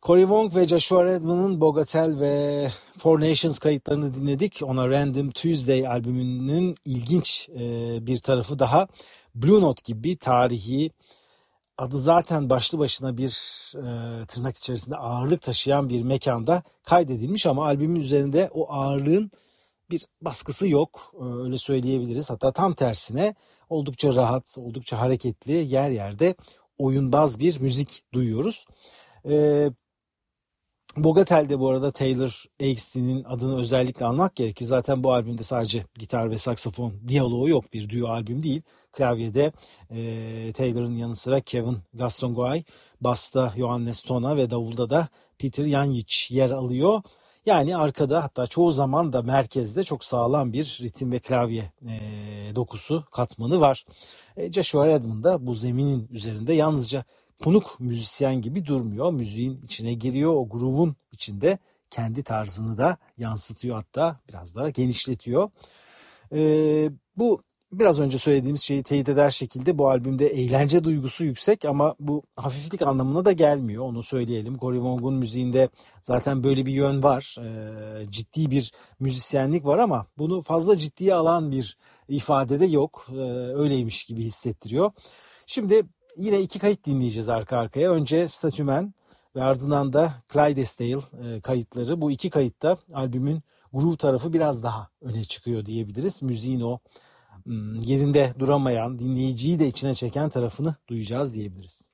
Cory Wong ve Joshua Redman'ın Bogatel ve Four Nations kayıtlarını dinledik. Ona Random Tuesday albümünün ilginç bir tarafı daha. Blue Note gibi tarihi, adı zaten başlı başına bir tırnak içerisinde ağırlık taşıyan bir mekanda kaydedilmiş ama albümün üzerinde o ağırlığın bir baskısı yok, öyle söyleyebiliriz. Hatta tam tersine oldukça rahat, oldukça hareketli, yer yerde oyunbaz bir müzik duyuyoruz. Bogatel'de bu arada Taylor Exton'in adını özellikle almak gerekir. Zaten bu albümde sadece gitar ve saksafon diyaloğu yok, bir duo albüm değil. Klavyede Taylor'ın yanı sıra Kevin Gastonguay, basta Johannes Tona ve davulda da Peter Janjic yer alıyor. Yani arkada, hatta çoğu zaman da merkezde çok sağlam bir ritim ve klavye dokusu, katmanı var. Joshua Redman da bu zeminin üzerinde yalnızca konuk müzisyen gibi durmuyor. Müziğin içine giriyor, o groove'un içinde kendi tarzını da yansıtıyor, hatta biraz daha genişletiyor. Bu biraz önce söylediğimiz şeyi teyit eder şekilde bu albümde eğlence duygusu yüksek ama bu hafiflik anlamına da gelmiyor, onu söyleyelim. Cory Wong'un müziğinde zaten böyle bir yön var. Ciddi bir müzisyenlik var ama bunu fazla ciddiye alan bir ifadede yok. Öyleymiş gibi hissettiriyor. Şimdi yine iki kayıt dinleyeceğiz arka arkaya. Önce Statue Man ve ardından da Clydesdale kayıtları. Bu iki kayıtta albümün groove tarafı biraz daha öne çıkıyor diyebiliriz. Müziğin o yerinde duramayan, dinleyiciyi de içine çeken tarafını duyacağız diyebiliriz.